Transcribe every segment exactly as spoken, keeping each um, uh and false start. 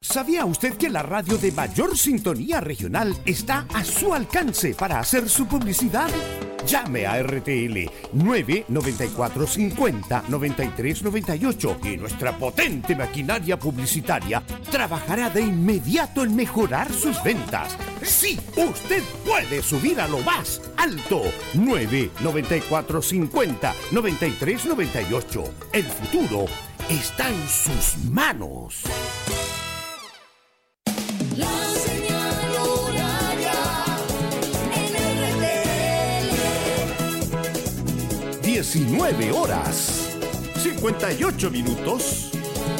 ¿Sabía usted que la radio de mayor sintonía regional está a su alcance para hacer su publicidad? Llame a R T L nueve noventa y cuatro cincuenta noventa y tres noventa y ocho y nuestra potente maquinaria publicitaria trabajará de inmediato en mejorar sus ventas. Sí, usted puede subir a lo más alto. nueve noventa y cuatro cincuenta noventa y tres noventa y ocho. El futuro está en sus manos. diecinueve horas, cincuenta y ocho minutos.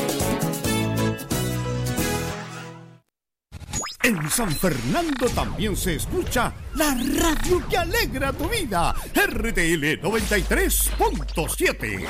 En San Fernando también se escucha la radio que alegra tu vida, R T L noventa y tres punto siete.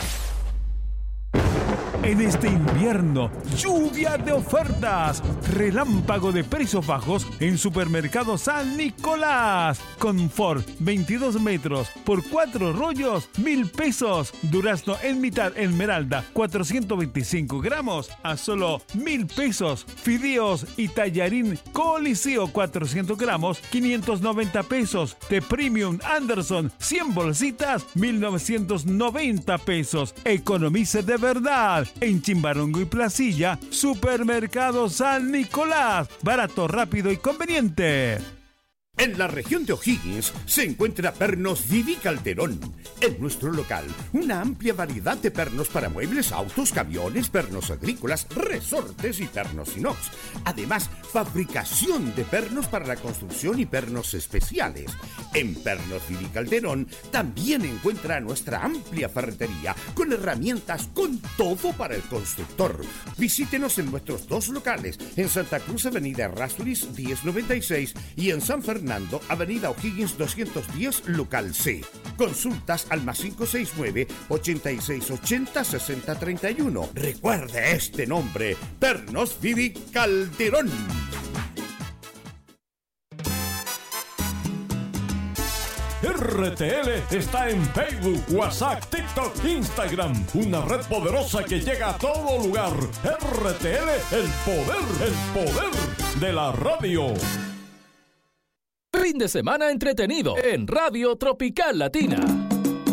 En este invierno, lluvia de ofertas, relámpago de precios bajos en Supermercado San Nicolás. Confort veintidós metros por cuatro rollos, mil pesos. Durazno en mitad Esmeralda, cuatrocientos veinticinco gramos a solo mil pesos. Fideos y tallarín Coliseo, cuatrocientos gramos, quinientos noventa pesos. The Premium Anderson, cien bolsitas, mil novecientos noventa pesos. Economice de verdad. En Chimbarongo y Placilla, Supermercado San Nicolás. Barato, rápido y conveniente. En la región de O'Higgins se encuentra Pernos Vivi Calderón. En nuestro local, una amplia variedad de pernos para muebles, autos, camiones, pernos agrícolas, resortes y pernos inox. Además, fabricación de pernos para la construcción y pernos especiales. En Pernos Vivi Calderón también encuentra nuestra amplia ferretería con herramientas con todo para el constructor. Visítenos en nuestros dos locales, en Santa Cruz, Avenida Errázuriz diez noventa y seis y en San Fernando, Avenida O'Higgins doscientos diez, local C. Consultas al más cinco seis nueve, ochenta y seis ochenta, sesenta treinta y uno. Recuerde este nombre, Pernos Vivi Calderón. R T L está en Facebook, WhatsApp, TikTok, Instagram. Una red poderosa que llega a todo lugar. R T L, el poder, el poder de la radio. Fin de semana entretenido en Radio Tropical Latina.